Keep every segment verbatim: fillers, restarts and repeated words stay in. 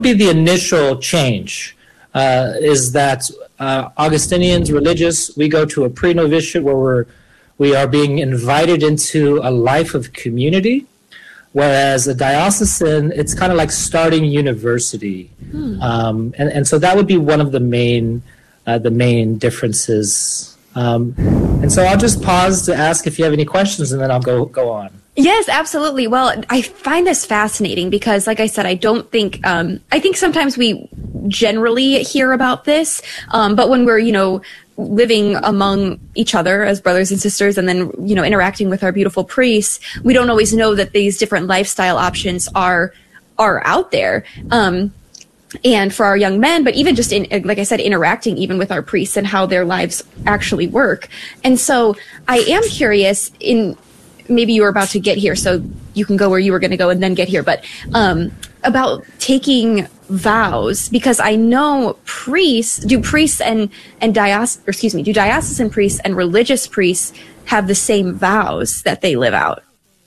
be the initial change, uh, is that uh, Augustinians, religious, we go to a pre-novitiate where we're, we are being invited into a life of community, whereas a diocesan, it's kind of like starting university. Hmm. Um, and, and so that would be one of the main, uh, the main differences. Um, and so I'll just pause to ask if you have any questions, and then I'll go, go on. Yes, absolutely. Well, I find this fascinating because, like I said, I don't think, um, I think sometimes we generally hear about this, um, but when we're, you know, living among each other as brothers and sisters and then, you know, interacting with our beautiful priests, we don't always know that these different lifestyle options are, are out there. Um, and for our young men, but even just in, like I said, interacting even with our priests and how their lives actually work. And so I am curious in, maybe you were about to get here, so you can go where you were going to go and then get here. But um, about taking vows, because I know priests, do priests and and diocese, or excuse me, do diocesan priests and religious priests have the same vows that they live out?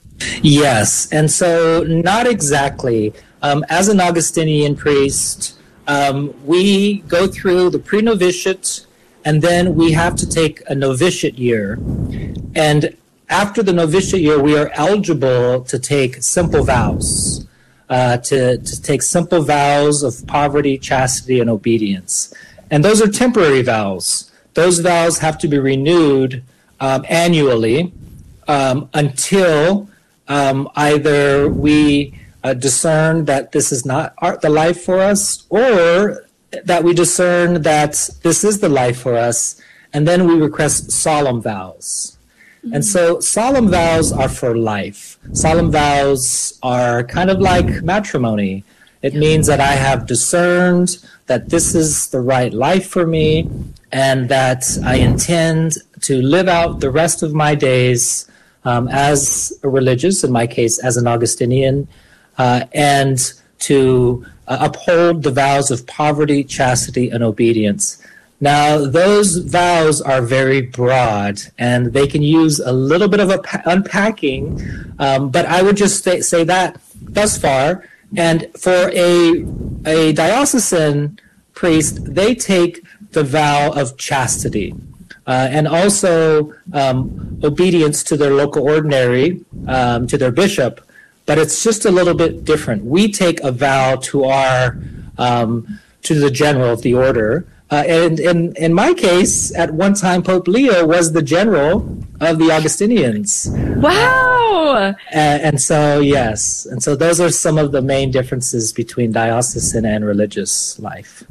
Yes, and so not exactly. Um, as an Augustinian priest, um, we go through the pre-novitiate, and then we have to take a novitiate year, and after the novitiate year, we are eligible to take simple vows, uh, to, to take simple vows of poverty, chastity, and obedience. And those are temporary vows. Those vows have to be renewed um, annually um, until um, either we uh, discern that this is not our, the life for us, or that we discern that this is the life for us, and then we request solemn vows. And so solemn vows are for life. Solemn vows are kind of like matrimony. It means that I have discerned that this is the right life for me, and that I intend to live out the rest of my days um, as a religious, in my case, as an Augustinian, uh, and to uh, uphold the vows of poverty, chastity, and obedience. Now, those vows are very broad, and they can use a little bit of a unpacking, um, but I would just say, say that thus far. And for a, a diocesan priest, they take the vow of chastity uh, and also um, obedience to their local ordinary, um, to their bishop, but it's just a little bit different. We take a vow to our um, to the general of the order. Uh, and in, in my case, at one time, Pope Leo was the general of the Augustinians. Wow! Uh, and so, yes. And so those are some of the main differences between diocesan and religious life.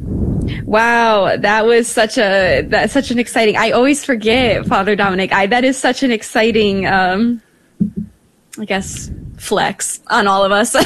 Wow, that was such a, that's such an exciting, I always forget, Father Dominic, I, that is such an exciting, um, I guess, flex on all of us.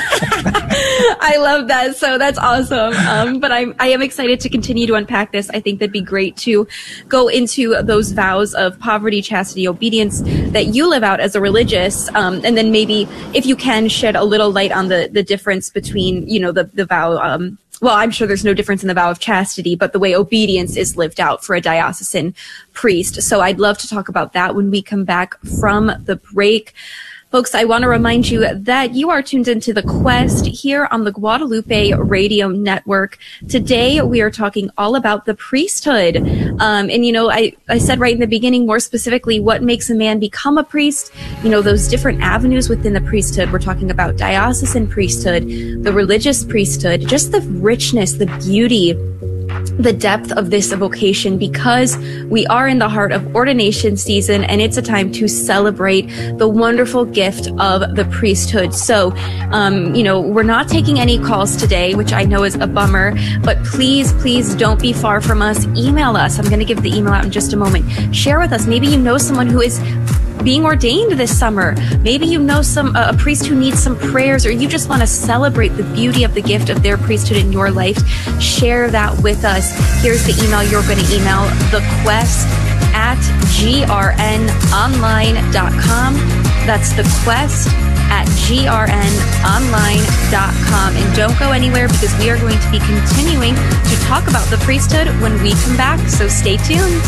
I love that. So that's awesome. Um, but I'm, I am excited to continue to unpack this. I think that'd be great to go into those vows of poverty, chastity, obedience that you live out as a religious. Um, and then maybe if you can shed a little light on the, the difference between, you know, the, the vow, um, well, I'm sure there's no difference in the vow of chastity, but the way obedience is lived out for a diocesan priest. So I'd love to talk about that when we come back from the break. Folks, I want to remind you that you are tuned into The Quest here on the Guadalupe Radio Network. Today, we are talking all about the priesthood. Um, and, you know, I, I said right in the beginning, more specifically, what makes a man become a priest? You know, those different avenues within the priesthood. We're talking about diocesan priesthood, the religious priesthood, just the richness, the beauty, the depth of this vocation, because we are in the heart of ordination season, and it's a time to celebrate the wonderful gift of the priesthood. So, um, you know, we're not taking any calls today, which I know is a bummer, but please, please don't be far from us. Email us. I'm going to give the email out in just a moment. Share with us. Maybe you know someone who is being ordained this summer. Maybe you know some uh, a priest who needs some prayers, or you just want to celebrate the beauty of the gift of their priesthood in your life. Share that with us. Here's the email you're going to email: thequest at g r n online dot com. That's thequest at g r n online dot com. And don't go anywhere, because we are going to be continuing to talk about the priesthood when we come back. So stay tuned.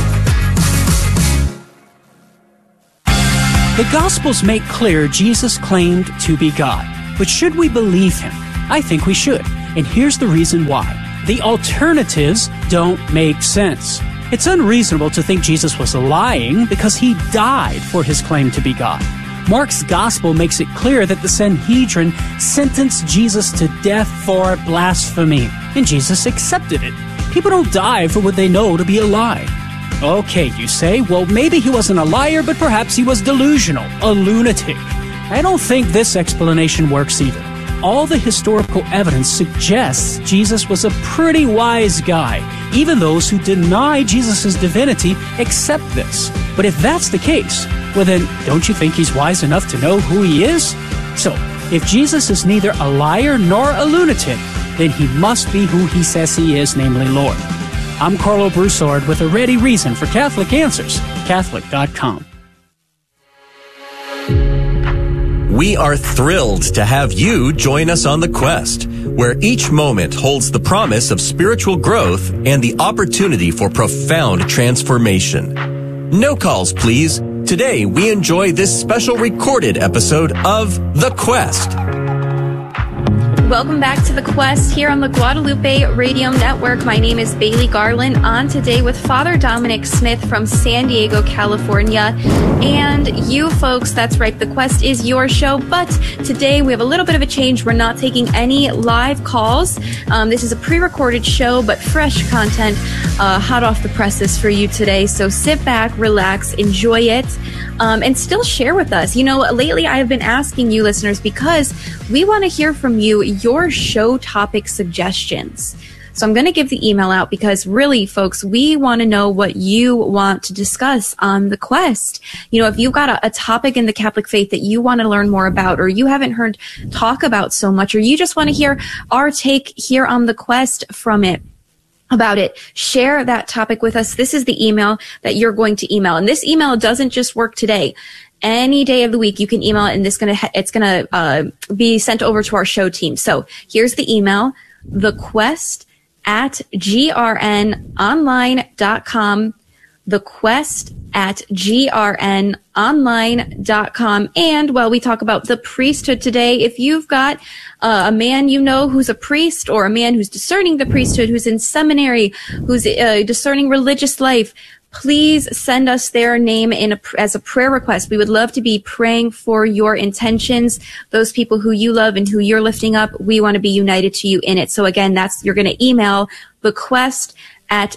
The Gospels make clear Jesus claimed to be God. But should we believe him? I think we should. And here's the reason why. The alternatives don't make sense. It's unreasonable to think Jesus was lying because he died for his claim to be God. Mark's gospel makes it clear that the Sanhedrin sentenced Jesus to death for blasphemy, and Jesus accepted it. People don't die for what they know to be a lie. Okay, you say, well, maybe he wasn't a liar, but perhaps he was delusional, a lunatic. I don't think this explanation works either. All the historical evidence suggests Jesus was a pretty wise guy. Even those who deny Jesus' divinity accept this. But if that's the case, well then, don't you think he's wise enough to know who he is? So, if Jesus is neither a liar nor a lunatic, then he must be who he says he is, namely Lord. I'm Carlo Broussard with a ready reason for Catholic Answers, Catholic dot com. We are thrilled to have you join us on the quest, where each moment holds the promise of spiritual growth and the opportunity for profound transformation. No calls, please. Today, we enjoy this special recorded episode of The Quest. Welcome back to The Quest here on the Guadalupe Radio Network. My name is Bailey Garland, on today with Father Dominic Smith from San Diego, California. And you folks, that's right, The Quest is your show, but today we have a little bit of a change. We're not taking any live calls. Um, this is a pre-recorded show, but fresh content, uh, hot off the presses for you today. So sit back, relax, enjoy it, um, and still share with us. You know, lately I have been asking you listeners because we want to hear from you your show topic suggestions. So I'm going to give the email out because really, folks, we want to know what you want to discuss on The Quest. You know, if you've got a, a topic in the Catholic faith that you want to learn more about, or you haven't heard talk about so much, or you just want to hear our take here on The Quest from it, about it, share that topic with us. This is the email that you're going to email. And this email doesn't just work today. Any day of the week, you can email it, and this gonna ha- it's going to uh, be sent over to our show team. So here's the email, thequest at grnonline dot com, thequest at grnonline dot com. And while we talk about the priesthood today, if you've got uh, a man you know who's a priest, or a man who's discerning the priesthood, who's in seminary, who's uh, discerning religious life, please send us their name in a, as a prayer request. We would love to be praying for your intentions, those people who you love and who you're lifting up. We want to be united to you in it. So again, that's, you're going to email thequest at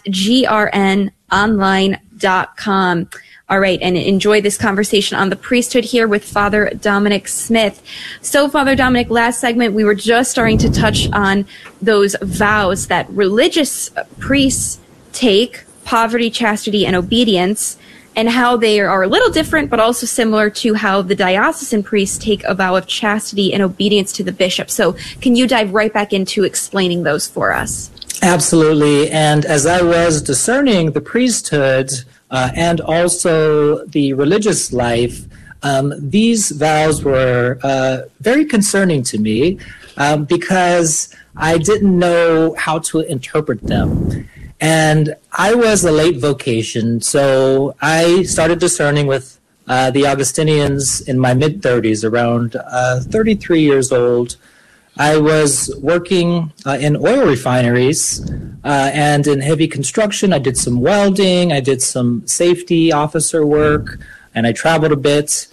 grnonline dot com. All right, and enjoy this conversation on the priesthood here with Father Dominic Smith. So, Father Dominic, last segment, we were just starting to touch on those vows that religious priests take, poverty, chastity, and obedience, and how they are a little different, but also similar to how the diocesan priests take a vow of chastity and obedience to the bishop. So can you dive right back into explaining those for us? Absolutely. And as I was discerning the priesthood uh, and also the religious life, um, these vows were uh, very concerning to me um, because I didn't know how to interpret them. And I was a late vocation, so I started discerning with uh, the Augustinians in my mid-thirties, around uh, thirty-three years old. I was working uh, in oil refineries uh, and in heavy construction. I did some welding, I did some safety officer work, and I traveled a bit.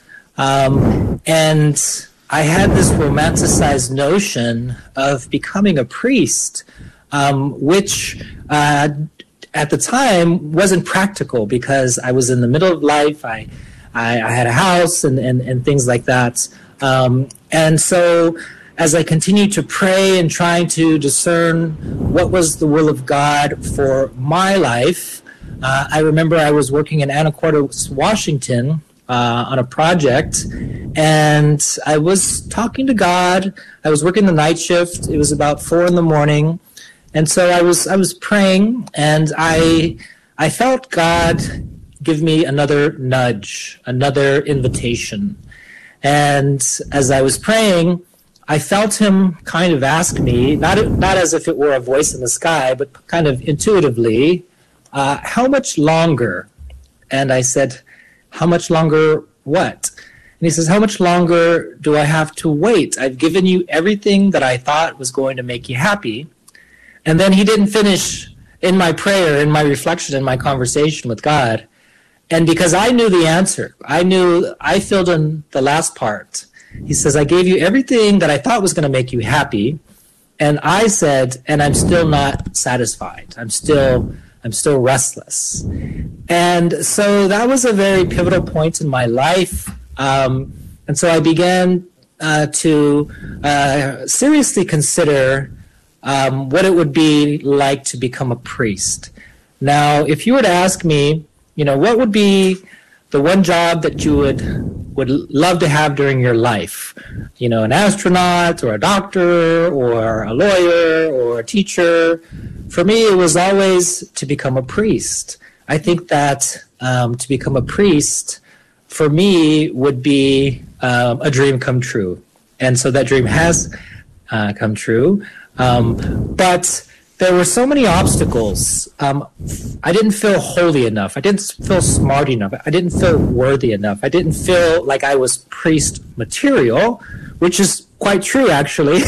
Um, and I had this romanticized notion of becoming a priest, Um, which uh, at the time wasn't practical because I was in the middle of life. I, I, I had a house and, and, and things like that. Um, and so as I continued to pray and trying to discern what was the will of God for my life, uh, I remember I was working in Anacortes, Washington, Uh, on a project, and I was talking to God. I was working the night shift. It was about four in the morning. And so I was I was praying, and I I felt God give me another nudge, another invitation. And as I was praying, I felt him kind of ask me, not not as if it were a voice in the sky, but kind of intuitively, uh, how much longer? And I said, how much longer what? And he says, how much longer do I have to wait? I've given you everything that I thought was going to make you happy. And then he didn't finish in my prayer, in my reflection, in my conversation with God. And because I knew the answer, I knew, I filled in the last part. He says, I gave you everything that I thought was going to make you happy. And I said, and I'm still not satisfied. I'm still, I'm still restless. And so that was a very pivotal point in my life. Um, and so I began uh, to uh, seriously consider um, what it would be like to become a priest. Now, if you were to ask me, you know, what would be the one job that you would would love to have during your life? You know, an astronaut or a doctor or a lawyer or a teacher. For me, it was always to become a priest. I think that um, to become a priest, for me, would be um, a dream come true. And so that dream has uh, come true. Um, but there were so many obstacles. Um, I didn't feel holy enough. I didn't feel smart enough. I didn't feel worthy enough. I didn't feel like I was priest material, which is quite true, actually.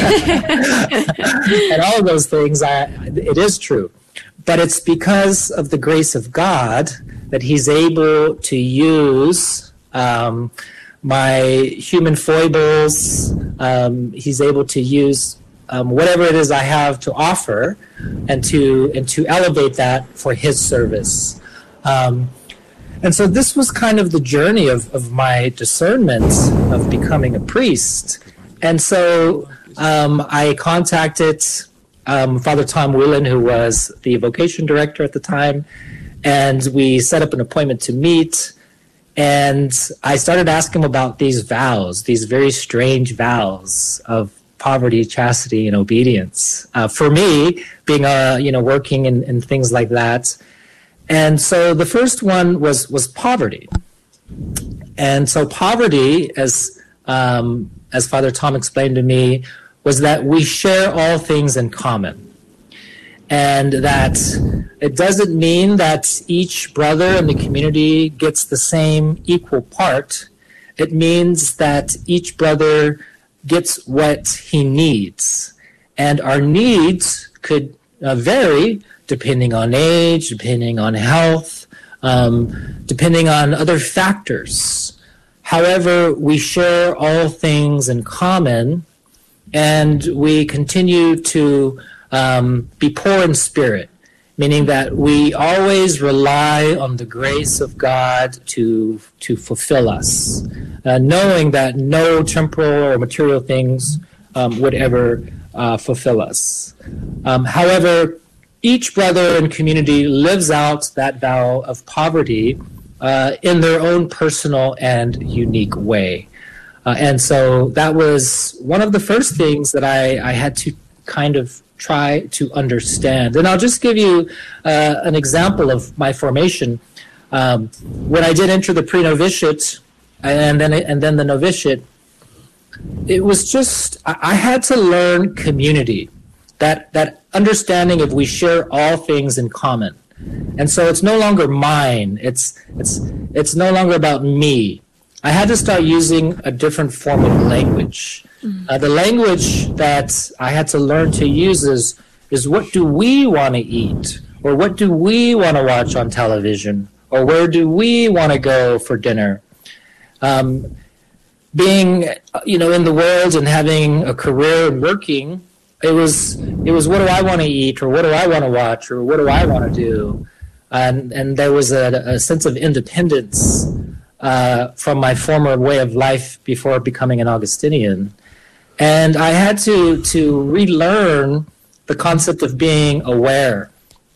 And all of those things, I, it is true. But it's because of the grace of God that he's able to use um, my human foibles. Um, he's able to use Um, whatever it is I have to offer, and to and to elevate that for his service. Um, and so this was kind of the journey of, of my discernment of becoming a priest. And so um, I contacted um, Father Tom Whelan, who was the vocation director at the time, and we set up an appointment to meet. And I started asking him about these vows, these very strange vows of poverty, chastity, and obedience. Uh, for me, being uh, you know, working in, in things like that. And so the first one was was poverty. And so poverty, as um, as Father Tom explained to me, was that we share all things in common. And that it doesn't mean that each brother in the community gets the same equal part. It means that each brother gets what he needs. And our needs could uh, vary depending on age, depending on health, um, depending on other factors. However, we share all things in common, and we continue to um, be poor in spirit, meaning that we always rely on the grace of God to to fulfill us, uh, knowing that no temporal or material things um, would ever uh, fulfill us. Um, however, each brother and community lives out that vow of poverty uh, in their own personal and unique way. Uh, and so that was one of the first things that I, I had to kind of try to understand. And I'll just give you uh, an example of my formation. Um, when I did enter the pre-novitiate and then and then the novitiate, it was just, I had to learn community, that that understanding of we share all things in common. And so it's no longer mine, it's it's it's no longer about me. I had to start using a different form of language. Uh, the language that I had to learn to use is, is what do we want to eat? Or what do we want to watch on television? Or where do we want to go for dinner? Um, being, you know, in the world and having a career and working, it was, it was what do I want to eat? Or what do I want to watch? Or what do I want to do? And, and there was a, a sense of independence uh, from my former way of life before becoming an Augustinian. And I had to, to relearn the concept of being aware.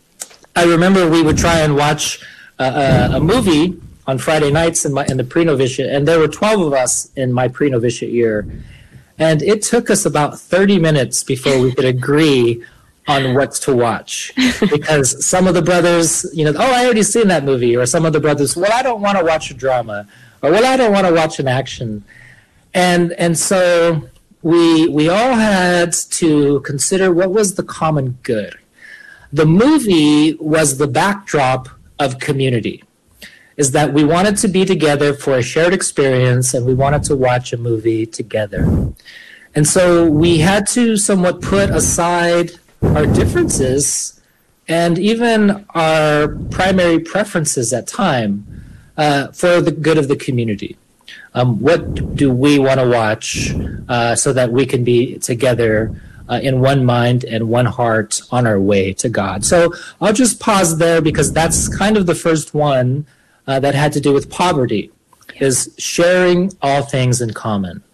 I remember we would try and watch a, a, a movie on Friday nights in, my, in the pre-novitiate, and there were twelve of us in my pre-novitiate year. And it took us about thirty minutes before we could agree on what to watch. Because some of the brothers, you know, oh, I already seen that movie. Or some of the brothers, well, I don't want to watch a drama. Or, well, I don't want to watch an action. And, and so we we all had to consider what was the common good. The movie was the backdrop of community. is that we wanted to be together for a shared experience, and we wanted to watch a movie together. And so we had to somewhat put aside our differences and even our primary preferences at time uh, for the good of the community. Um, what do we want to watch uh, so that we can be together uh, in one mind and one heart on our way to God? So I'll just pause there because that's kind of the first one uh, that had to do with poverty, is sharing all things in common.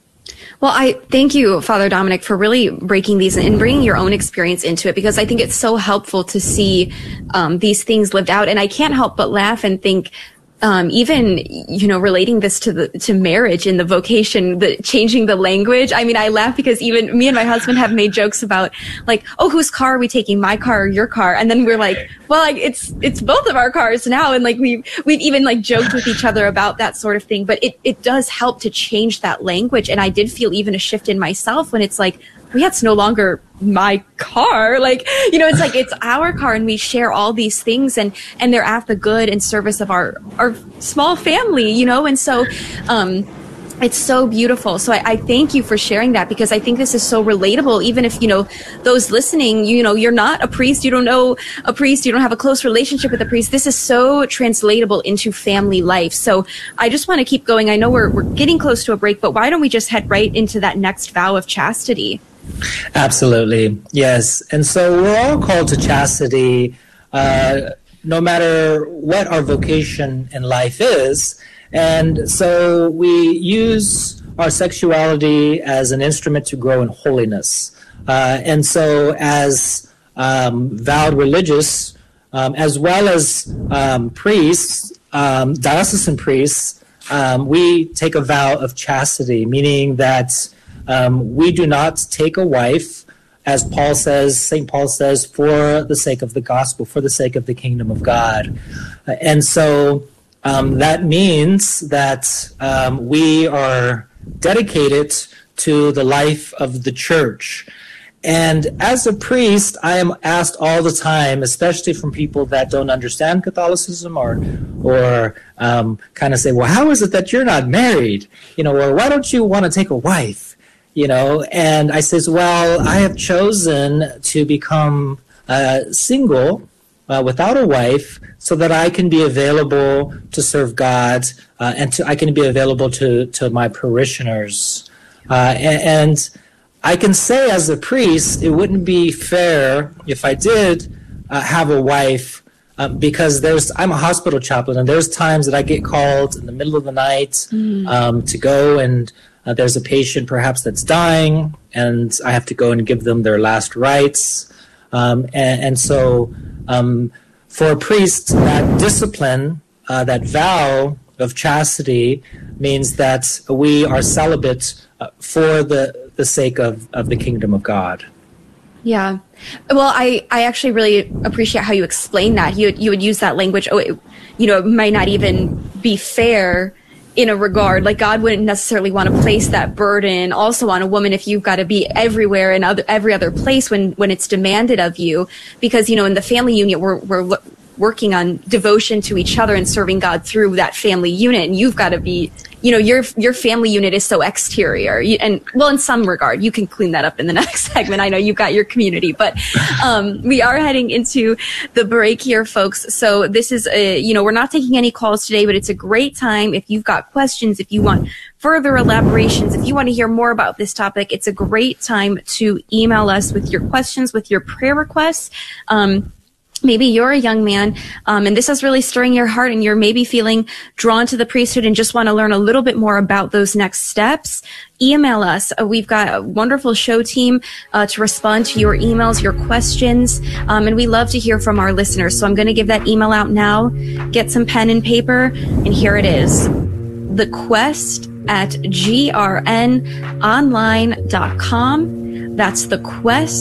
Well, I thank you, Father Dominic, for really breaking these and bringing your own experience into it, because I think it's so helpful to see um, these things lived out. And I can't help but laugh and think, um, even, you know, relating this to the, to marriage and the vocation, the changing the language. I mean, I laugh because even me and my husband have made jokes about like, oh, whose car are we taking? My car or your car? And then we're like, well, like it's, it's both of our cars now. And like we've, we've even like joked with each other about that sort of thing, but it, it does help to change that language. And I did feel even a shift in myself when it's like, well, yeah, it's no longer my car. Like, you know, it's like, it's our car and we share all these things and, and they're at the good and service of our, our small family, you know? And so, um, it's so beautiful. So I, I thank you for sharing that, because I think this is so relatable. Even if, you know, those listening, you know, you're not a priest, you don't know a priest, you don't have a close relationship with a priest. This is so translatable into family life. So I just want to keep going. I know we're, we're getting close to a break, but why don't we just head right into that next vow of chastity? Absolutely. Yes. And so we're all called to chastity, uh, no matter what our vocation in life is. And so we use our sexuality as an instrument to grow in holiness. Uh, and so as um, vowed religious, um, as well as um, priests, um, diocesan priests, um, we take a vow of chastity, meaning that Um, we do not take a wife, as Paul says, Saint Paul says, for the sake of the gospel, for the sake of the kingdom of God. Uh, and so um, that means that um, we are dedicated to the life of the church. And as a priest, I am asked all the time, especially from people that don't understand Catholicism or or um, kind of say, well, how is it that you're not married? You know, or why don't you want to take a wife? You know, and I says, well, I have chosen to become uh, single uh, without a wife so that I can be available to serve God uh, and to, I can be available to, to my parishioners. Uh, and, and I can say as a priest, it wouldn't be fair if I did uh, have a wife uh, because there's I'm a hospital chaplain, and there's times that I get called in the middle of the night mm. um, to go and Uh, there's a patient perhaps that's dying, and I have to go and give them their last rites. Um, and, and so um, for a priest, that discipline, uh, that vow of chastity means that we are celibate uh, for the, the sake of, of the kingdom of God. Yeah. Well, I, I actually really appreciate how you explain that. You, you would use that language, oh, it, you know, it might not even be fair in a regard, like God wouldn't necessarily want to place that burden also on a woman if you've got to be everywhere and other, every other place when, when it's demanded of you. Because, you know, in the family unit, we're, we're working on devotion to each other and serving God through that family unit. And you've got to be, you know, your, your family unit is so exterior. You, and well, in some regard, you can clean that up in the next segment. I know you've got your community, but, um, we are heading into the break here, folks. So this is a, you know, we're not taking any calls today, but it's a great time. If you've got questions, if you want further elaborations, if you want to hear more about this topic, it's a great time to email us with your questions, with your prayer requests. Um, Maybe you're a young man, um, and this is really stirring your heart, and you're maybe feeling drawn to the priesthood and just want to learn a little bit more about those next steps. Email us. Uh, we've got a wonderful show team uh, to respond to your emails, your questions, um, and we love to hear from our listeners. So I'm going to give that email out now. Get some pen and paper, and here it is. The Quest at G R N online dot com. That's The Quest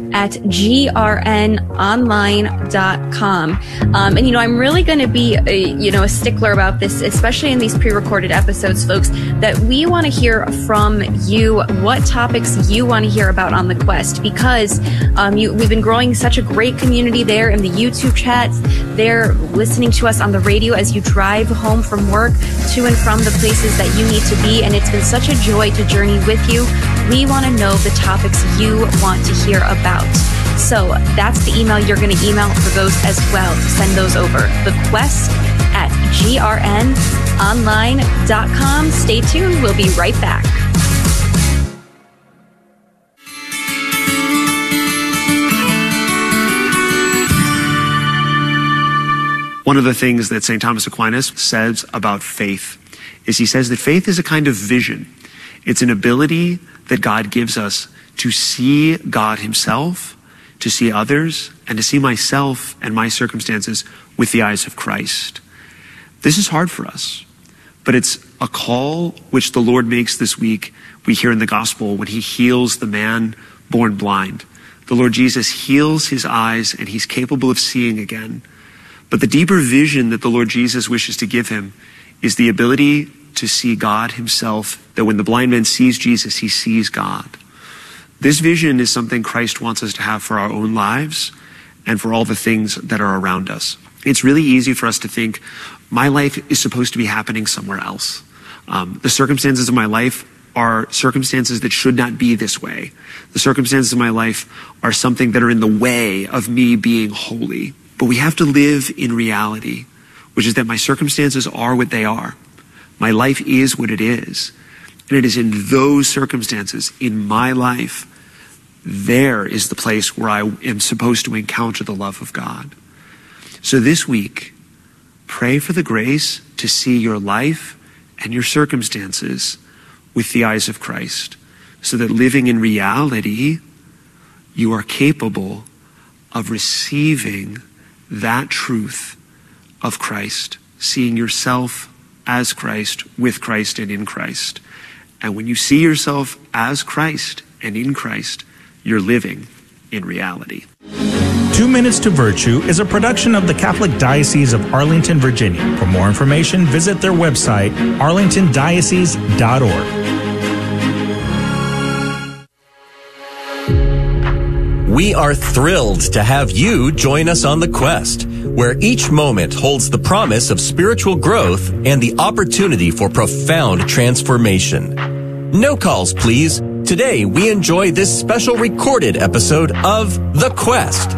at g r n online dot com. Um, and, you know, I'm really going to be, a, you know, a stickler about this, especially in these pre-recorded episodes, folks, that we want to hear from you what topics you want to hear about on The Quest, because um, you, we've been growing such a great community there in the YouTube chats. They're listening to us on the radio as you drive home from work to and from the places that you need to be. And it's been such a joy to journey with you. We want to know the topics you want to hear about. So that's the email you're going to email for those as well. Send those over. The Quest at g r n online dot com. Stay tuned. We'll be right back. One of the things that Saint Thomas Aquinas says about faith is he says that faith is a kind of vision. It's an ability that God gives us to see God himself, to see others, and to see myself and my circumstances with the eyes of Christ. This is hard for us, but it's a call which the Lord makes this week. We hear in the gospel when he heals the man born blind. The Lord Jesus heals his eyes and he's capable of seeing again. But the deeper vision that the Lord Jesus wishes to give him is the ability to see God himself, that when the blind man sees Jesus, he sees God. This vision is something Christ wants us to have for our own lives and for all the things that are around us. It's really easy for us to think, my life is supposed to be happening somewhere else. Um, the circumstances of my life are circumstances that should not be this way. The circumstances of my life are something that are in the way of me being holy. But we have to live in reality, which is that my circumstances are what they are. My life is what it is. And it is in those circumstances, in my life, there is the place where I am supposed to encounter the love of God. So this week, pray for the grace to see your life and your circumstances with the eyes of Christ, so that living in reality, you are capable of receiving that truth of Christ, seeing yourself as Christ, with Christ, and in Christ. And when you see yourself as Christ and in Christ, you're living in reality. Two Minutes to Virtue is a production of the Catholic Diocese of Arlington, Virginia. For more information, visit their website, arlington diocese dot org. We are thrilled to have you join us on The Quest, where each moment holds the promise of spiritual growth and the opportunity for profound transformation. No calls, please. Today, we enjoy this special recorded episode of The Quest.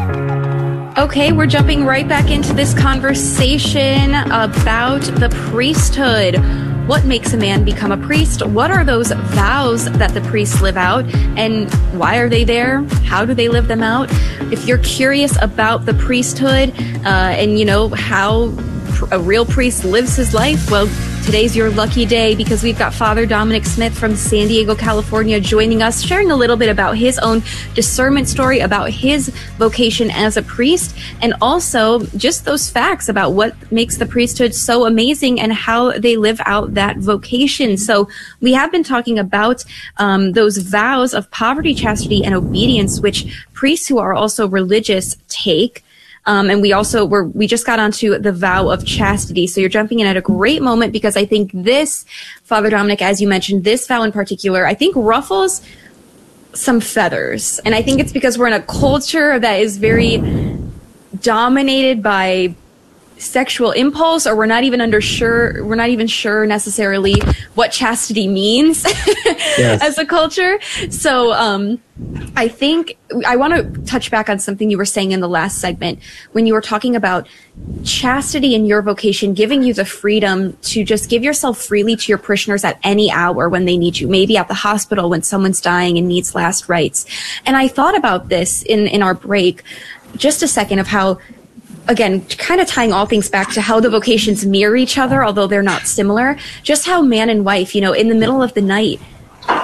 Okay, we're jumping right back into this conversation about the priesthood. What makes a man become a priest? What are those vows that the priests live out? And why are they there? How do they live them out? If you're curious about the priesthood uh, and, you know, how a real priest lives his life, well, today's your lucky day, because we've got Father Dominic Smith from San Diego, California, joining us, sharing a little bit about his own discernment story, about his vocation as a priest, and also just those facts about what makes the priesthood so amazing and how they live out that vocation. So we have been talking about um, those vows of poverty, chastity, and obedience, which priests who are also religious take. Um, and we also were, we just got onto the vow of chastity. So you're jumping in at a great moment, because I think this, Father Dominic, as you mentioned, this vow in particular, I think ruffles some feathers. And I think it's because we're in a culture that is very dominated by sexual impulse, or we're not even under sure, we're not even sure necessarily what chastity means yes. as a culture. So, um, I think I want to touch back on something you were saying in the last segment when you were talking about chastity in your vocation, giving you the freedom to just give yourself freely to your parishioners at any hour when they need you, maybe at the hospital when someone's dying and needs last rites. And I thought about this in, in our break, just a second, of how, again, kind of tying all things back to how the vocations mirror each other, although they're not similar, just how man and wife, you know, in the middle of the night,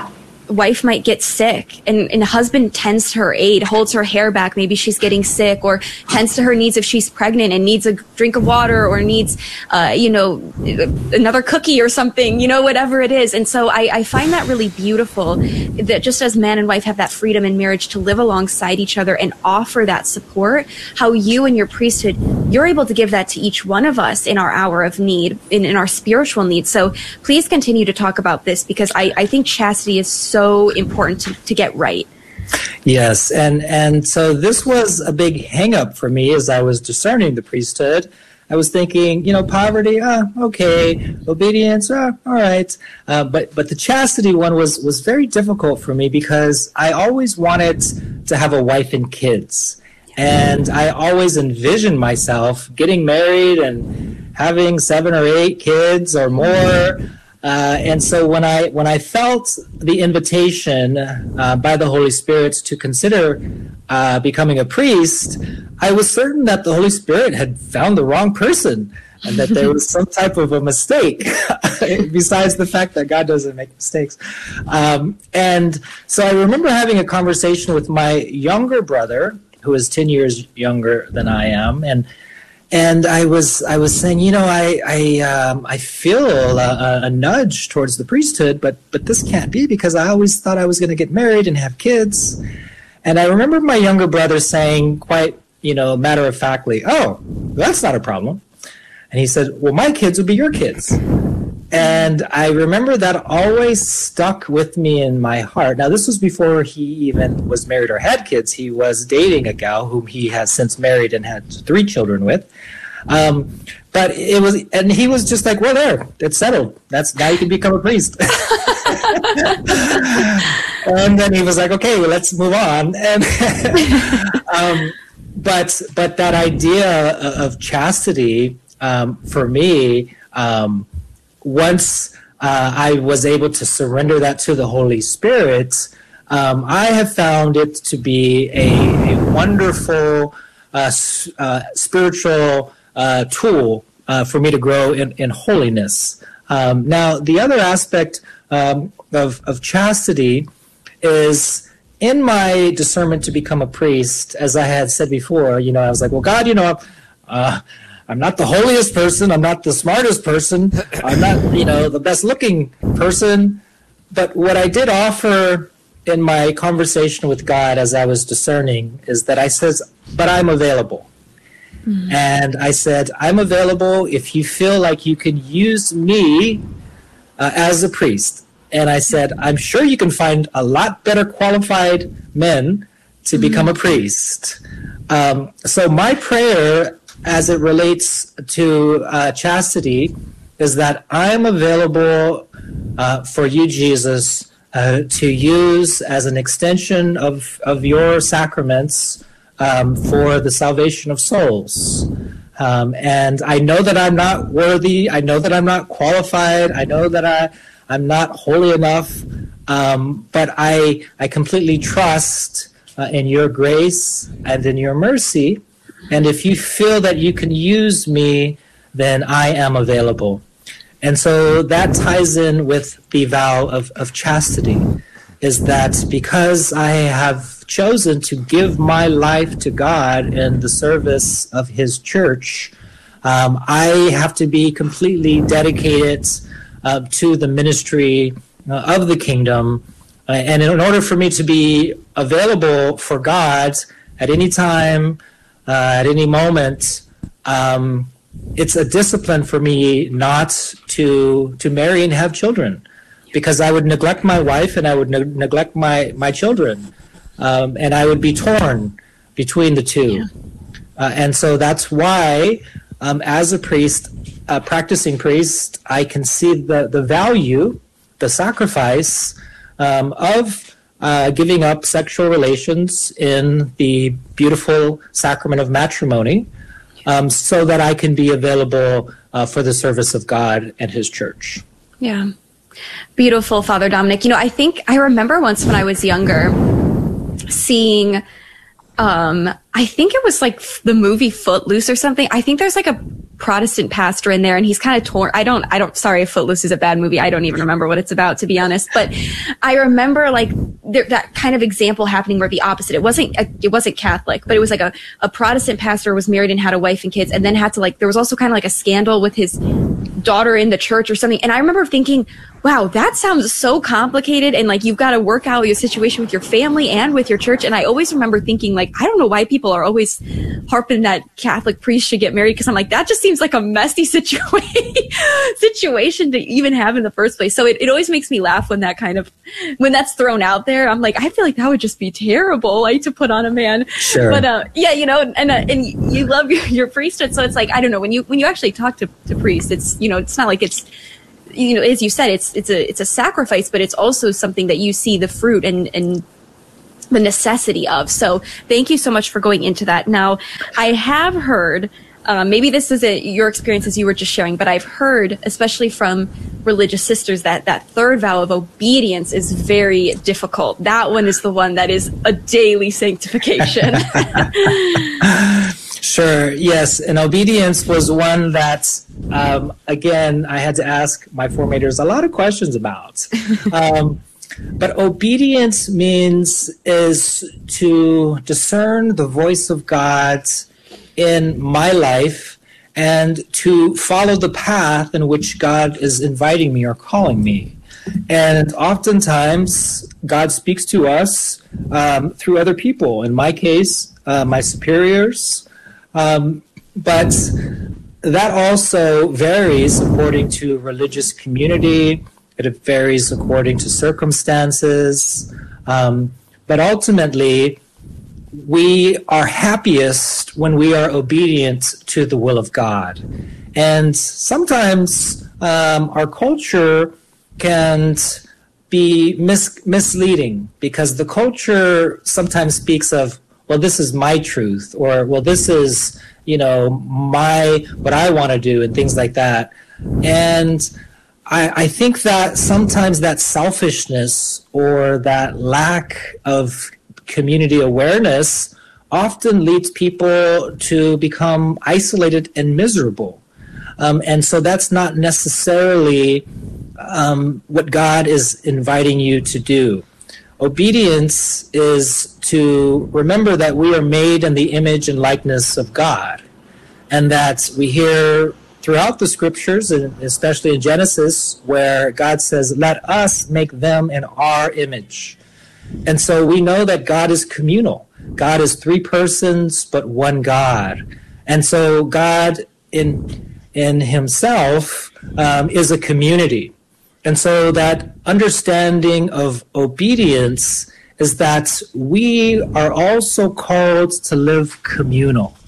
wife might get sick and, and husband tends to her aid, holds her hair back. Maybe she's getting sick, or tends to her needs if she's pregnant and needs a drink of water, or needs, uh, you know, another cookie or something, you know, whatever it is. And so I, I find that really beautiful, that just as man and wife have that freedom in marriage to live alongside each other and offer that support, how you and your priesthood, you're able to give that to each one of us in our hour of need, in, in our spiritual needs. So please continue to talk about this, because I, I think chastity is so so important to, to get right. Yes, and and so this was a big hang-up for me as I was discerning the priesthood. I was thinking, you know, poverty, ah, okay, obedience, ah, all right, uh, but but the chastity one was was very difficult for me, because I always wanted to have a wife and kids, and I always envisioned myself getting married and having seven or eight kids or more. Uh, and so when I when I felt the invitation uh, by the Holy Spirit to consider uh, becoming a priest, I was certain that the Holy Spirit had found the wrong person, and that there was some type of a mistake, besides the fact that God doesn't make mistakes. Um, and so I remember having a conversation with my younger brother, who is ten years younger than I am, and And I was I was saying, you know, I I um, I feel a, a nudge towards the priesthood, but but this can't be, because I always thought I was going to get married and have kids. And I remember my younger brother saying, quite, you know, matter of factly, "Oh, that's not a problem." And he said, "Well, my kids would be your kids." And I remember that always stuck with me in my heart. Now, this was before he even was married or had kids. He was dating a gal whom he has since married and had three children with. Um, but it was, and he was just like, well, there, it's settled. That's, now you can become a priest. And then he was like, okay, well, let's move on. And, um, but, but that idea of chastity, um, for me, um, once uh, I was able to surrender that to the Holy Spirit, um, I have found it to be a, a wonderful uh, uh, spiritual uh, tool uh, for me to grow in, in holiness. Um, now, the other aspect um, of, of chastity is, in my discernment to become a priest, as I had said before, you know, I was like, well, God, you know, uh, I'm not the holiest person. I'm not the smartest person. I'm not, you know, the best looking person. But what I did offer in my conversation with God as I was discerning is that I says, but I'm available. Mm-hmm. And I said, I'm available if you feel like you can use me uh, as a priest. And I said, I'm sure you can find a lot better qualified men to mm-hmm. become a priest. Um, so my prayer, as it relates to uh, chastity, is that I'm available uh, for you, Jesus, uh, to use as an extension of, of your sacraments um, for the salvation of souls. Um, and I know that I'm not worthy. I know that I'm not qualified. I know that I, I'm not holy enough. Um, but I, I completely trust uh, in your grace and in your mercy. And if you feel that you can use me, then I am available. And so that ties in with the vow of, of chastity, is that because I have chosen to give my life to God in the service of his church, um, I have to be completely dedicated uh, to the ministry uh, of the kingdom. Uh, and in order for me to be available for God at any time, Uh, at any moment, um, it's a discipline for me not to to marry and have children, because I would neglect my wife and I would ne- neglect my, my children, um, and I would be torn between the two. Yeah. Uh, and so that's why, um, as a priest, a practicing priest, I can see the, the value, the sacrifice um, of Uh, giving up sexual relations in the beautiful sacrament of matrimony, um, so that I can be available uh, for the service of God and his church. Yeah. Beautiful, Father Dominic. You know, I think I remember once when I was younger seeing, um, I think it was like the movie Footloose or something. I think there's like a Protestant pastor in there, and he's kind of torn. I don't, I don't, sorry if Footloose is a bad movie. I don't even remember what it's about, to be honest. But I remember like there, that kind of example happening where the opposite. It wasn't, a, it wasn't Catholic, but it was like a, a Protestant pastor was married and had a wife and kids, and then had to like, there was also kind of like a scandal with his daughter in the church or something. And I remember thinking, wow, that sounds so complicated. And like, you've got to work out your situation with your family and with your church. And I always remember thinking like, I don't know why people are always harping that Catholic priests should get married. Cause I'm like, that just seems like a messy situation, situation to even have in the first place. So it, it always makes me laugh when that kind of, when that's thrown out there. I'm like, I feel like that would just be terrible, like to put on a man. Sure. But, uh, yeah, you know, and, uh, and you love your, your priesthood. So it's like, I don't know, when you, when you actually talk to, to priests, it's, you know, it's not like it's, you know, as you said, it's it's a it's a sacrifice, but it's also something that you see the fruit and and the necessity of. So thank you so much for going into that. Now, I have heard, uh, maybe this is a, your experience as you were just sharing, but I've heard, especially from religious sisters, that that third vow of obedience is very difficult. That one is the one that is a daily sanctification. Sure. Yes. And obedience was one that, um, again, I had to ask my formators a lot of questions about. Um, but obedience means is to discern the voice of God in my life and to follow the path in which God is inviting me or calling me. And oftentimes, God speaks to us um, through other people. In my case, uh, my superiors. Um, but that also varies according to religious community. It varies according to circumstances. Um, but ultimately, we are happiest when we are obedient to the will of God. And sometimes um, our culture can be mis- misleading because the culture sometimes speaks of, well, this is my truth, or, well, this is, you know, my, what I want to do, and things like that. And I, I think that sometimes that selfishness or that lack of community awareness often leads people to become isolated and miserable. Um, and so that's not necessarily um, what God is inviting you to do. Obedience is to remember that we are made in the image and likeness of God, and that we hear throughout the scriptures, and especially in Genesis, where God says, let us make them in our image. And so we know that God is communal. God is three persons, but one God. And so God in, in himself um, is a community. And so that understanding of obedience is that we are also called to live communal.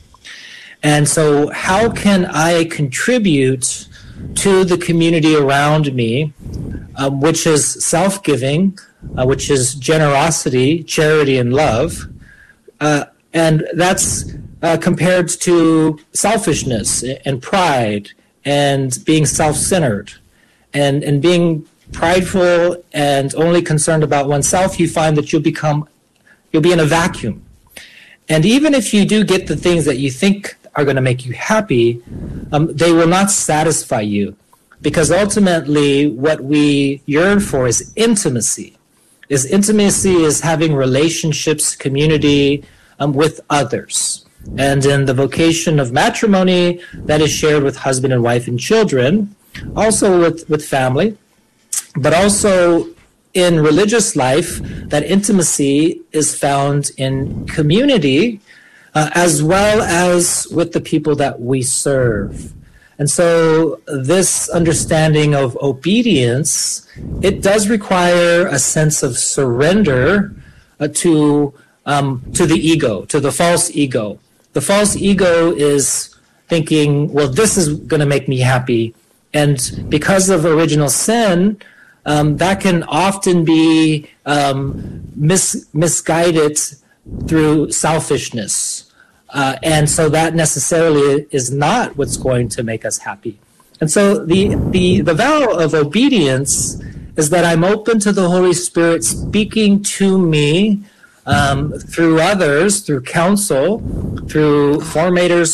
And so how can I contribute to the community around me, um, which is self-giving, uh, which is generosity, charity, and love. Uh, and that's uh, compared to selfishness and pride and being self-centered. And, and being prideful and only concerned about oneself, you find that you'll become, you'll be in a vacuum. And even if you do get the things that you think are going to make you happy, um, they will not satisfy you. Because ultimately what we yearn for is intimacy. Is intimacy is having relationships, community um, with others. And in the vocation of matrimony, that is shared with husband and wife and children, also with, with family, but also in religious life, that intimacy is found in community uh, as well as with the people that we serve. And so this understanding of obedience, it does require a sense of surrender uh, to um, to the ego, to the false ego. The false ego is thinking, well, this is going to make me happy. And because of original sin, um, that can often be um, mis- misguided through selfishness. Uh, and so that necessarily is not what's going to make us happy. And so the, the, the vow of obedience is that I'm open to the Holy Spirit speaking to me um, through others, through counsel, through formators,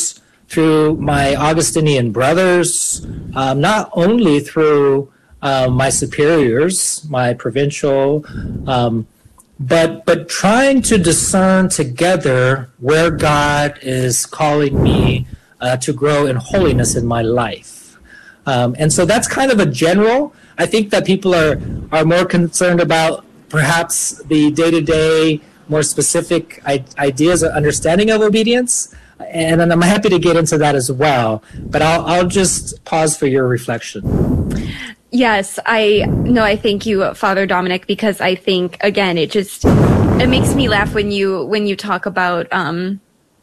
through my Augustinian brothers, um, not only through uh, my superiors, my provincial, um, but but trying to discern together where God is calling me uh, to grow in holiness in my life. Um, and so that's kind of a general. I think that people are, are more concerned about perhaps the day-to-day, more specific I- ideas or understanding of obedience. And I'm happy to get into that as well. But I'll, I'll just pause for your reflection. Yes, I no, I thank you, Father Dominic, because I think, again, it just, it makes me laugh when you, when you talk about um,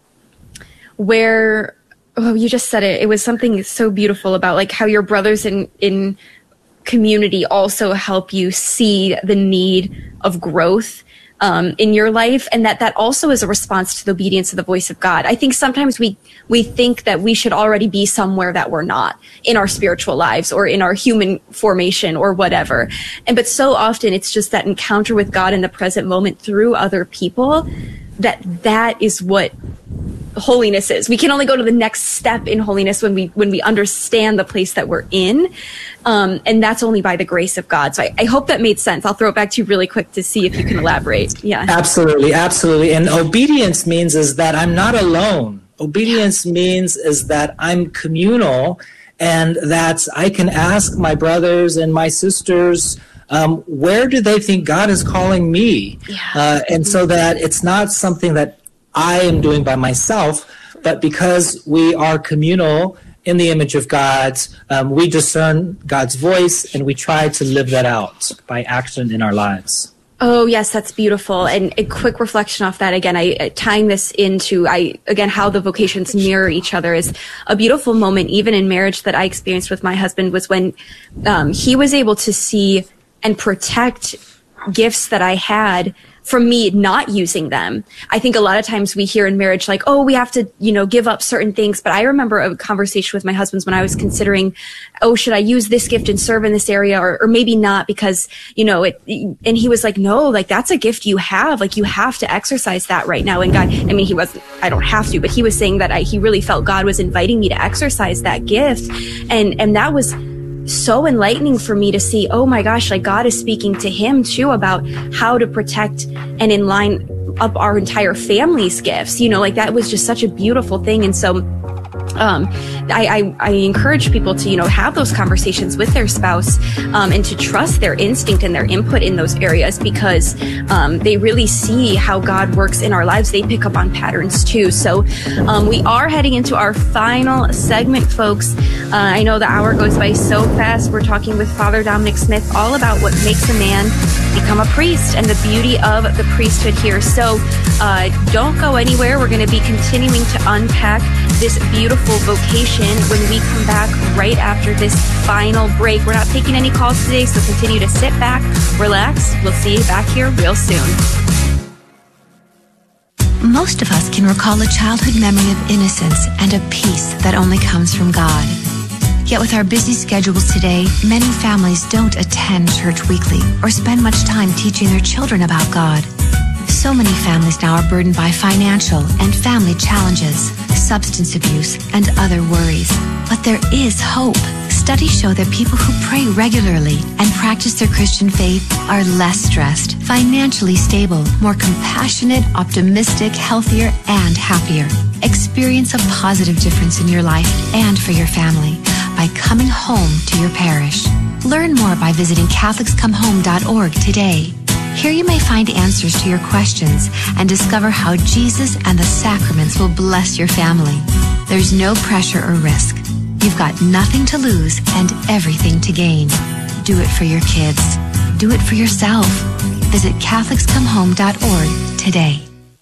where, oh, you just said it. It was something so beautiful about like how your brothers in, in community also help you see the need of growth Um, in your life, and that that also is a response to the obedience of the voice of God. I think sometimes we we think that we should already be somewhere that we're not in our spiritual lives or in our human formation or whatever. And but so often it's just that encounter with God in the present moment through other people that that is what holiness is. We can only go to the next step in holiness when we when we understand the place that we're in, um, and that's only by the grace of God. So I, I hope that made sense. I'll throw it back to you really quick to see if you can elaborate. Yeah, absolutely, absolutely. And obedience means is that I'm not alone. Obedience means is that I'm communal, and that I can ask my brothers and my sisters, um, where do they think God is calling me? Yeah. Uh, and so that it's not something that I am doing by myself, but because we are communal in the image of God, um, we discern God's voice and we try to live that out by action in our lives. Oh, yes, that's beautiful. And a quick reflection off that, again, I tying this into, I again, how the vocations mirror each other is a beautiful moment, even in marriage, that I experienced with my husband, was when um, he was able to see and protect gifts that I had from me not using them. I think a lot of times we hear in marriage like, oh, we have to, you know, give up certain things. But I remember a conversation with my husband when I was considering, oh, should I use this gift and serve in this area, or, or maybe not, because, you know, it, and he was like, no, like that's a gift you have, like you have to exercise that right now. And God, I mean, he wasn't, I don't have to, but he was saying that I, he really felt God was inviting me to exercise that gift. And, and that was so enlightening for me to see, oh my gosh, like God is speaking to him too about how to protect and in line up our entire family's gifts. You know, like that was just such a beautiful thing. And so um, I, I, I encourage people to, you know, have those conversations with their spouse um, and to trust their instinct and their input in those areas, because um, they really see how God works in our lives. They pick up on patterns too. So um, we are heading into our final segment, folks. Uh, I know the hour goes by so fast. We're talking with Father Dominic Smith all about what makes a man become a priest and the beauty of the priesthood here. So uh, don't go anywhere. We're going to be continuing to unpack this beautiful vocation when we come back right after this final break. We're not taking any calls today, so continue to sit back, relax. We'll see you back here real soon. Most of us can recall a childhood memory of innocence and a peace that only comes from God. Yet with our busy schedules today, many families don't attend church weekly or spend much time teaching their children about God. So many families now are burdened by financial and family challenges, substance abuse, and other worries. But there is hope. Studies show that people who pray regularly and practice their Christian faith are less stressed, financially stable, more compassionate, optimistic, healthier, and happier. Experience a positive difference in your life and for your family by coming home to your parish. Learn more by visiting Catholics Come Home dot org today. Here you may find answers to your questions and discover how Jesus and the sacraments will bless your family. There's no pressure or risk. You've got nothing to lose and everything to gain. Do it for your kids. Do it for yourself. Visit Catholics Come Home dot org today.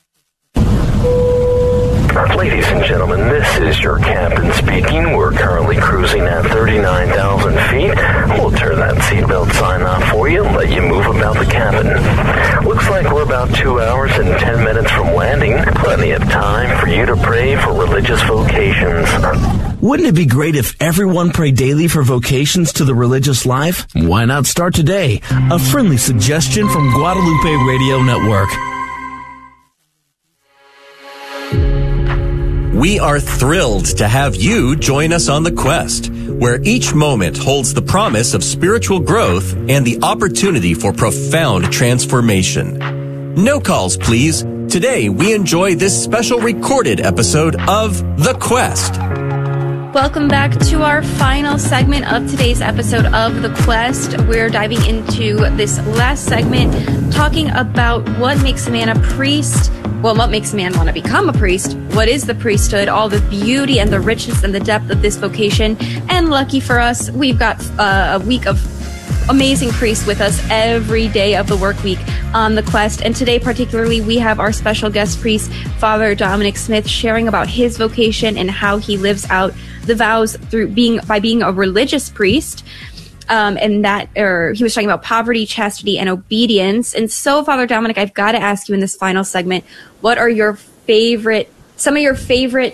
Ladies and gentlemen, this is your captain speaking. We're currently cruising at thirty-nine thousand feet. We'll turn that seatbelt sign off for you and let you move about the cabin. Looks like we're about two hours and ten minutes from landing. Plenty of time for you to pray for religious vocations. Wouldn't it be great if everyone prayed daily for vocations to the religious life? Why not start today? A friendly suggestion from Guadalupe Radio Network. We are thrilled to have you join us on the quest, where each moment holds the promise of spiritual growth and the opportunity for profound transformation. No calls, please. Today, we enjoy this special recorded episode of The Quest. Welcome back to our final segment of today's episode of The Quest. We're diving into this last segment, talking about what makes a man a priest. Well, what makes a man want to become a priest? What is the priesthood? All the beauty and the richness and the depth of this vocation. And lucky for us, we've got uh, a week of amazing priests with us every day of the work week on The Quest. And today particularly, we have our special guest priest, Father Dominic Smith, sharing about his vocation and how he lives out the vows through being by being a religious priest. Um, and that, or he was talking about poverty, chastity, and obedience. And so, Father Dominic, I've got to ask you in this final segment, what are your favorite, some of your favorite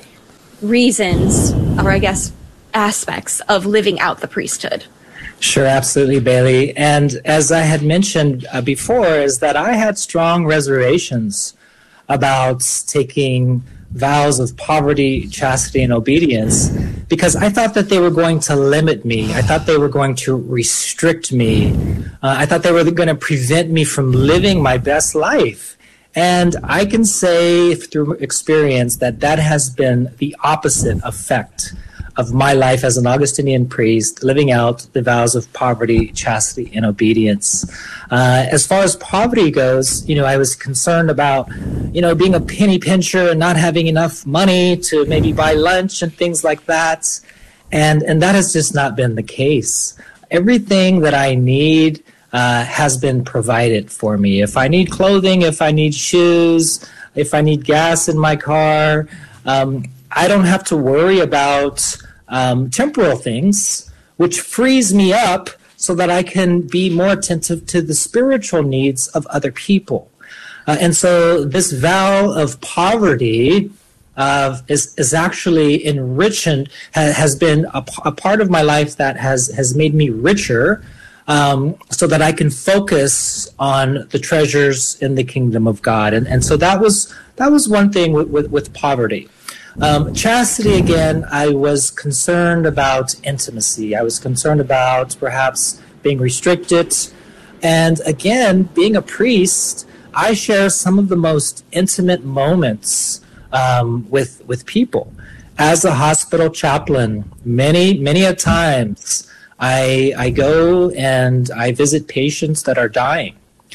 reasons, or I guess aspects of living out the priesthood? Sure, absolutely, Bailey. And as I had mentioned uh, before, is that I had strong reservations about taking vows of poverty, chastity, and obedience, because I thought that they were going to limit me. I thought they were going to restrict me. Uh, I thought they were going to prevent me from living my best life. And I can say through experience that that has been the opposite effect of my life as an Augustinian priest, living out the vows of poverty, chastity, and obedience. Uh, as far as poverty goes, you know, I was concerned about, you know, being a penny pincher and not having enough money to maybe buy lunch and things like that. And, and that has just not been the case. Everything that I need uh, has been provided for me. If I need clothing, if I need shoes, if I need gas in my car, um, I don't have to worry about Um, temporal things, which frees me up so that I can be more attentive to the spiritual needs of other people. Uh, and so this vow of poverty uh, is, is actually enriching, ha- has been a, a part of my life that has, has made me richer, um, so that I can focus on the treasures in the kingdom of God. And, and so that was, that was one thing with, with, with poverty. Um, chastity, again, I was concerned about intimacy. I was concerned about perhaps being restricted. And again, being a priest, I share some of the most intimate moments um, with with people. As a hospital chaplain, many, many a times, I, I go and I visit patients that are dying.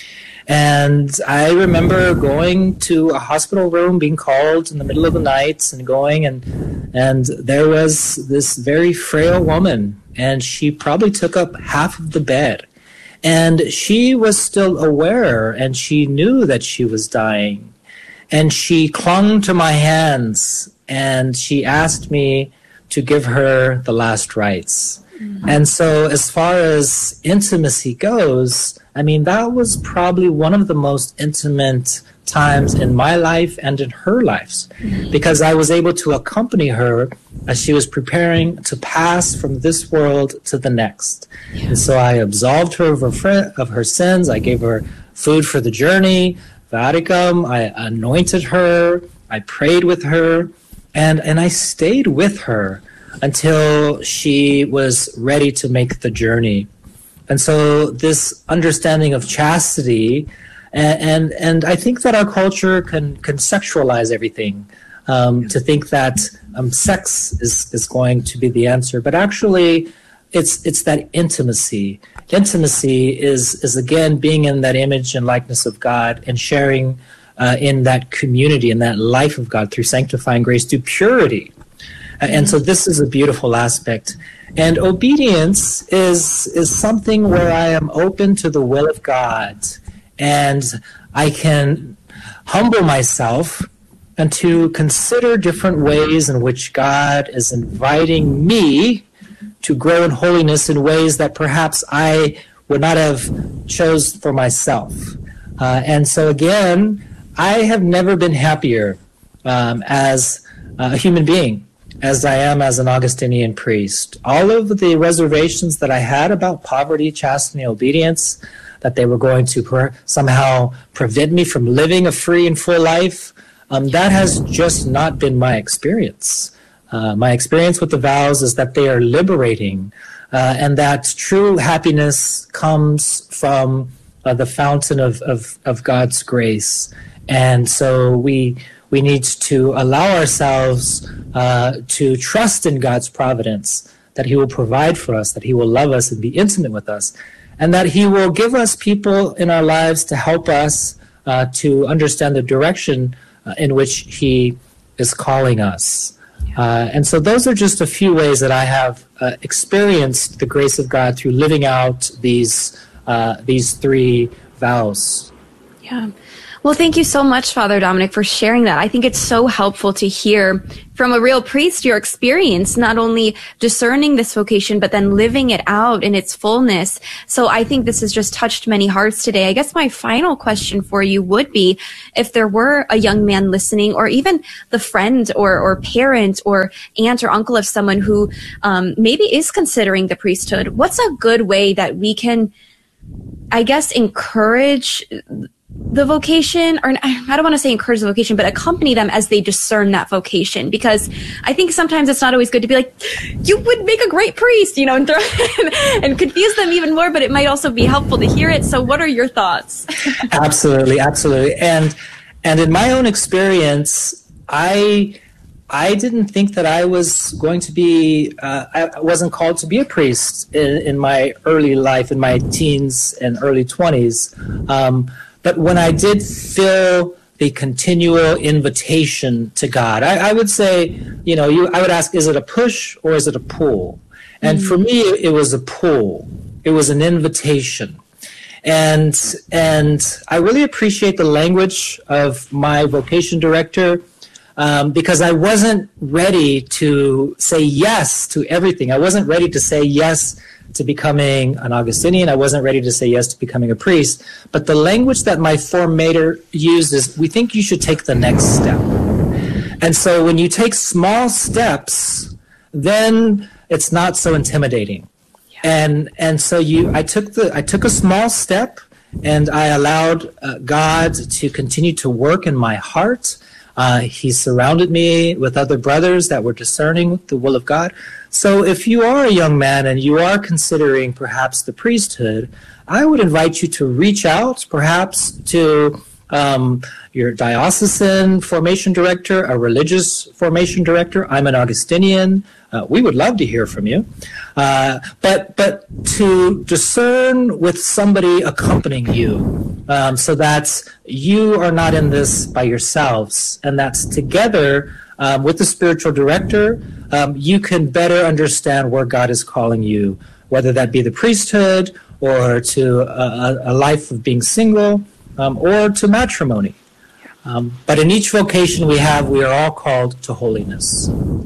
And I remember going to a hospital room, being called in the middle of the night, and going, and and there was this very frail woman, and she probably took up half of the bed. And she was still aware, and she knew that she was dying. And she clung to my hands, and she asked me to give her the last rites. Mm-hmm. And so as far as intimacy goes, I mean, that was probably one of the most intimate times in my life and in her life, because I was able to accompany her as she was preparing to pass from this world to the next. Yeah. And so I absolved her of her, of her sins. I gave her food for the journey, viaticum. I anointed her. I prayed with her, and, and I stayed with her until she was ready to make the journey. And so this understanding of chastity, and and, and I think that our culture can, can sexualize everything, um, to think that um, sex is, is going to be the answer. But actually, it's it's that intimacy. Intimacy is, is again, being in that image and likeness of God and sharing uh, in that community, in that life of God through sanctifying grace, through purity. And so this is a beautiful aspect. And obedience is is something where I am open to the will of God, and I can humble myself and to consider different ways in which God is inviting me to grow in holiness in ways that perhaps I would not have chose for myself. Uh, and so again, I have never been happier um, as a human being as I am as an Augustinian priest. All of the reservations that I had about poverty, chastity, and obedience, that they were going to per- somehow prevent me from living a free and full life, Um, that has just not been my experience. Uh, my experience with the vows is that they are liberating, uh, and that true happiness comes from uh, the fountain of, of, of God's grace. And so we we need to allow ourselves uh, to trust in God's providence, that he will provide for us, that he will love us and be intimate with us, and that he will give us people in our lives to help us uh, to understand the direction uh, in which he is calling us. Uh, and so those are just a few ways that I have uh, experienced the grace of God through living out these uh, these three vows. Yeah. Well, thank you so much, Father Dominic, for sharing that. I think it's so helpful to hear from a real priest your experience, not only discerning this vocation, but then living it out in its fullness. So I think this has just touched many hearts today. I guess my final question for you would be, if there were a young man listening, or even the friend or, or parent or aunt or uncle of someone who um, maybe is considering the priesthood, what's a good way that we can, I guess, encourage the vocation, or I don't want to say encourage the vocation, but accompany them as they discern that vocation? Because I think sometimes it's not always good to be like, you would make a great priest, you know, and, throw, and confuse them even more, but it might also be helpful to hear it. So what are your thoughts? Absolutely, absolutely. And and in my own experience, I I didn't think that I was going to be, uh, I wasn't called to be a priest in, in my early life, in my teens and early twenties. Um, But when I did feel the continual invitation to God, I, I would say, you know, you, I would ask, is it a push or is it a pull? And mm-hmm. for me, it was a pull. It was an invitation. And, and I really appreciate the language of my vocation director, um, because I wasn't ready to say yes to everything. I wasn't ready to say yes to becoming an Augustinian. I wasn't ready to say yes to becoming a priest. But the language that my formator used is, we think you should take the next step. And so when you take small steps, then it's not so intimidating. Yeah. And and so you, I took the, I took a small step, and I allowed uh, God to continue to work in my heart. Uh, he surrounded me with other brothers that were discerning the will of God. So if you are a young man and you are considering perhaps the priesthood, I would invite you to reach out perhaps to um, your diocesan formation director, a religious formation director. I'm an Augustinian. Uh, we would love to hear from you. Uh, but but to discern with somebody accompanying you, um, so that you are not in this by yourselves, and that's together um, with the spiritual director, um, you can better understand where God is calling you, whether that be the priesthood or to a, a life of being single, um, or to matrimony. Um, but in each vocation we have, we are all called to holiness.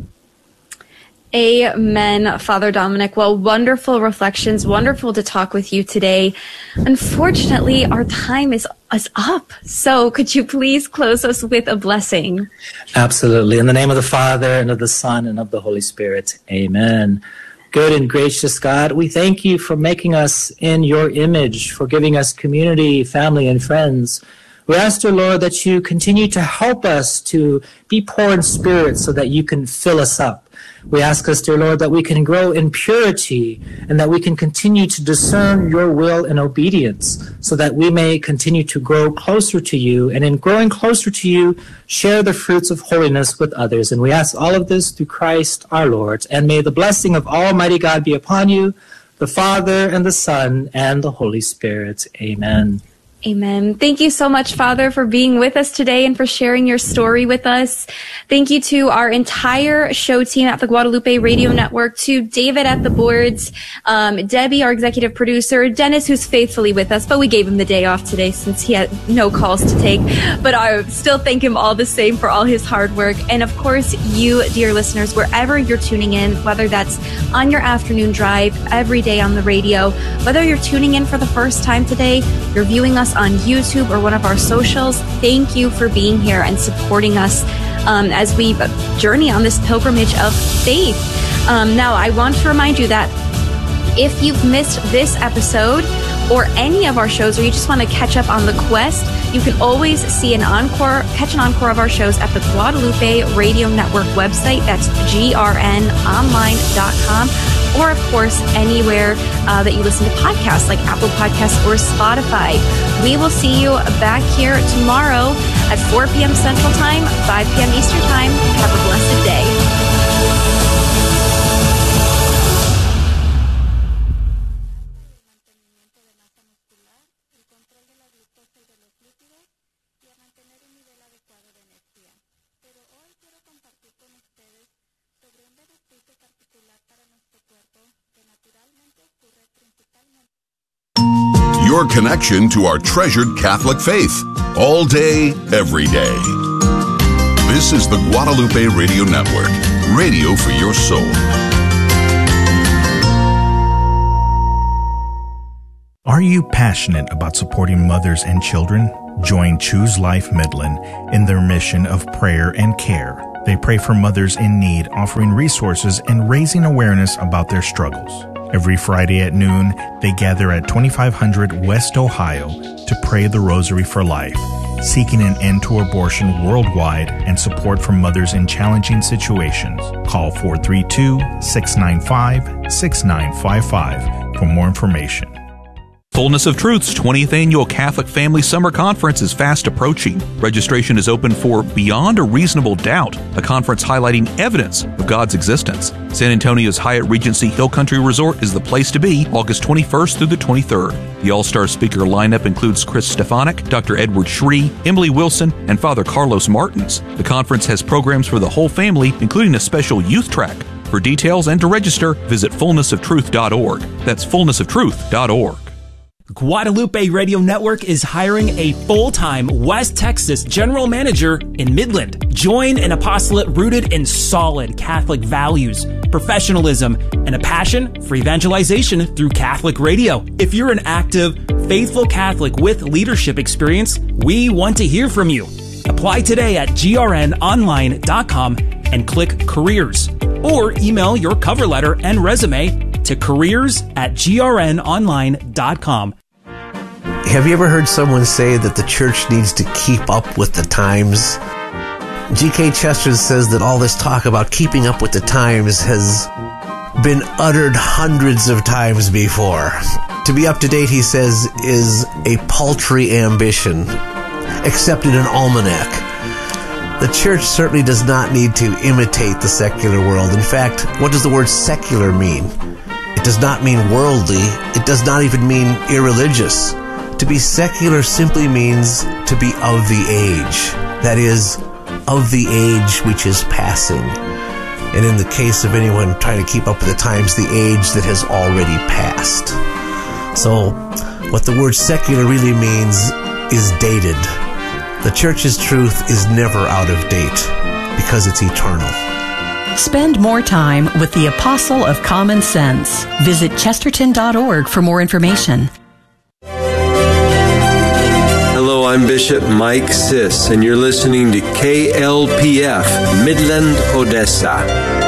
Amen, Father Dominic. Well, wonderful reflections. Wonderful to talk with you today. Unfortunately, our time is, is up. So could you please close us with a blessing? Absolutely. In the name of the Father, and of the Son, and of the Holy Spirit. Amen. Good and gracious God, we thank you for making us in your image, for giving us community, family, and friends. We ask, dear Lord, that you continue to help us to be poor in spirit so that you can fill us up. We ask us, dear Lord, that we can grow in purity and that we can continue to discern your will in obedience so that we may continue to grow closer to you, and in growing closer to you, share the fruits of holiness with others. And we ask all of this through Christ our Lord. And may the blessing of Almighty God be upon you, the Father and the Son and the Holy Spirit. Amen. Amen. Thank you so much, Father, for being with us today and for sharing your story with us. Thank you to our entire show team at the Guadalupe Radio Network, to David at the boards, um, Debbie, our executive producer, Dennis, who's faithfully with us, but we gave him the day off today since he had no calls to take. But I still thank him all the same for all his hard work. And of course, you, dear listeners, wherever you're tuning in, whether that's on your afternoon drive, every day on the radio, whether you're tuning in for the first time today, you're viewing us on YouTube or one of our socials, thank you for being here and supporting us um, as we journey on this pilgrimage of faith. Um, now, I want to remind you that if you've missed this episode or any of our shows, or you just want to catch up on the quest, you can always see an encore, catch an encore of our shows at the Guadalupe Radio Network website. That's G R N online dot com. Or, of course, anywhere uh, that you listen to podcasts like Apple Podcasts or Spotify. We will see you back here tomorrow at four p.m. Central Time, five p.m. Eastern Time. Have a blessed day. Your connection to our treasured Catholic faith, all day, every day. This is the Guadalupe Radio Network, radio for your soul. Are you passionate about supporting mothers and children? Join Choose Life Midland in their mission of prayer and care. They pray for mothers in need, offering resources and raising awareness about their struggles. Every Friday at noon, they gather at twenty-five hundred West Ohio to pray the Rosary for Life, seeking an end to abortion worldwide and support for mothers in challenging situations. Call four three two, six nine five, six nine five five for more information. Fullness of Truth's twentieth Annual Catholic Family Summer Conference is fast approaching. Registration is open for Beyond a Reasonable Doubt, a conference highlighting evidence of God's existence. San Antonio's Hyatt Regency Hill Country Resort is the place to be August twenty-first through the twenty-third. The all-star speaker lineup includes Chris Stefanik, Doctor Edward Shree, Emily Wilson, and Father Carlos Martins. The conference has programs for the whole family, including a special youth track. For details and to register, visit fullness of truth dot org. That's fullness of truth dot org. Guadalupe Radio Network is hiring a full-time West Texas general manager in Midland. Join an apostolate rooted in solid Catholic values, professionalism, and a passion for evangelization through Catholic radio. If you're an active, faithful Catholic with leadership experience, we want to hear from you. Apply today at G R N online dot com and click Careers, or email your cover letter and resume to careers at G R N online dot com. Have you ever heard someone say that the church needs to keep up with the times? G K Chesterton says that all this talk about keeping up with the times has been uttered hundreds of times before. To be up to date, he says, is a paltry ambition, except in an almanac. The church certainly does not need to imitate the secular world. In fact, what does the word secular mean? It does not mean worldly. It does not even mean irreligious. To be secular simply means to be of the age. That is, of the age which is passing. And in the case of anyone trying to keep up with the times, the age that has already passed. So, what the word secular really means is dated. The church's truth is never out of date because it's eternal. Spend more time with the Apostle of Common Sense. Visit chesterton dot org for more information. Hello, I'm Bishop Mike Siss, and you're listening to K L P F, Midland, Odessa.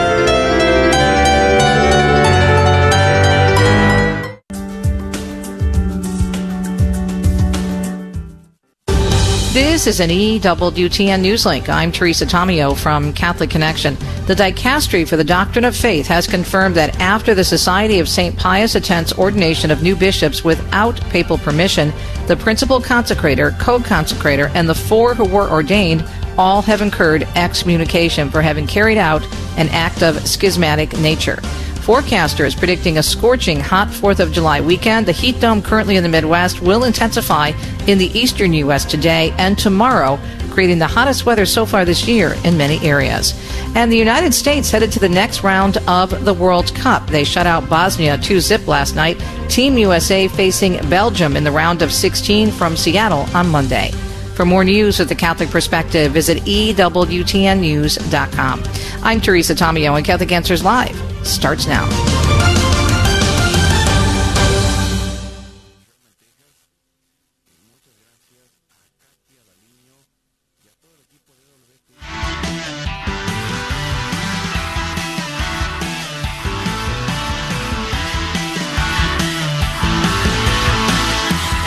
This is an E W T N Newslink. I'm Teresa Tomeo from Catholic Connection. The Dicastery for the Doctrine of Faith has confirmed that after the Society of Saint Pius attempts ordination of new bishops without papal permission, the principal consecrator, co-consecrator, and the four who were ordained all have incurred excommunication for having carried out an act of schismatic nature. Forecasters predicting a scorching hot fourth of July weekend. The heat dome currently in the Midwest will intensify in the eastern U S today and tomorrow, creating the hottest weather so far this year in many areas. And the United States headed to the next round of the World Cup. They shut out Bosnia two zip last night. Team U S A facing Belgium in the round of sixteen from Seattle on Monday. For more news with the Catholic perspective, visit E W T N news dot com. I'm Teresa Tomeo, and Catholic Answers Live starts now.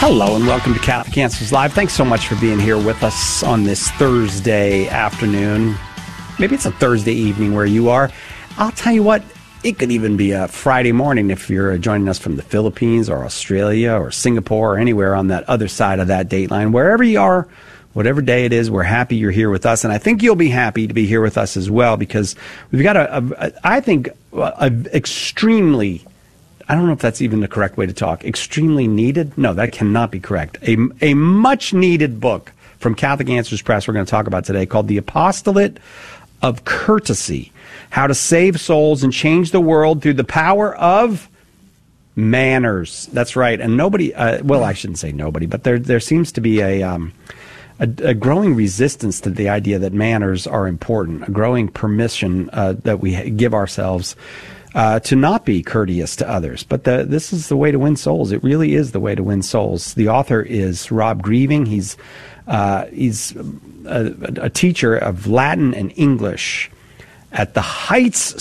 Hello and welcome to Catholic Answers Live. Thanks so much for being here with us on this Thursday afternoon. Maybe it's a Thursday evening where you are. I'll tell you what, it could even be a Friday morning if you're joining us from the Philippines or Australia or Singapore or anywhere on that other side of that date line. Wherever you are, whatever day it is, we're happy you're here with us. And I think you'll be happy to be here with us as well, because we've got a, a, a I think, a extremely, I don't know if that's even the correct way to talk, extremely needed? No, that cannot be correct. A, a much needed book from Catholic Answers Press we're going to talk about today called The Apostolate of Courtesy, How to Save Souls and Change the World Through the Power of Manners. That's right. And nobody, uh, well, I shouldn't say nobody, but there there seems to be a, um, a, a growing resistance to the idea that manners are important, a growing permission uh, that we give ourselves Uh, to not be courteous to others. But the, this is the way to win souls. It really is the way to win souls. The author is Rob Grieving. He's uh, he's a, a teacher of Latin and English at the Heights